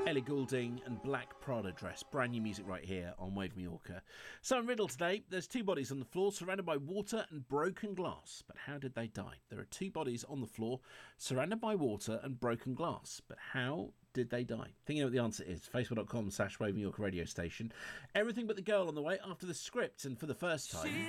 Ellie Goulding and Black Prada Dress. Brand new music right here on Wave Mallorca. So in riddle today, there's two bodies on the floor surrounded by water and broken glass. But how did they die? There are two bodies on the floor surrounded by water and broken glass. But how did they die? Think you know what the answer is. Facebook.com/Wave Mallorca radio station. Everything but the girl on the way after the script. And for the first time...